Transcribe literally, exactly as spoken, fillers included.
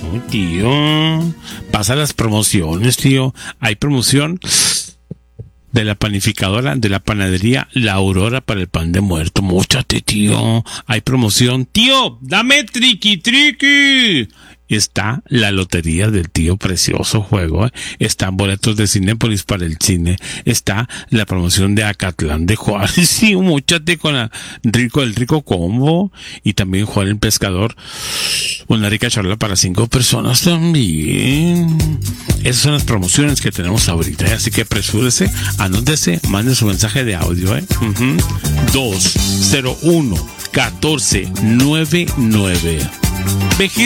No, tío. Pasa las promociones, tío. Hay promoción de la panificadora, de la panadería La Aurora para el pan de muerto. Móchate, tío. Hay promoción. Tío, dame triqui, triqui. Está la lotería del tío Precioso juego, ¿eh? Están boletos de Cinépolis para el cine. Está la promoción de Acatlán de Juárez. Sí, móchate con la rico, el rico combo. Y también Juan el Pescador. Una rica charla para cinco personas también. Esas son las promociones que tenemos ahorita, ¿eh? Así que apresúrese, anótese, mande su mensaje de audio, ¿eh? Uh-huh. dos cero uno, uno cuatro nueve nueve. Vejez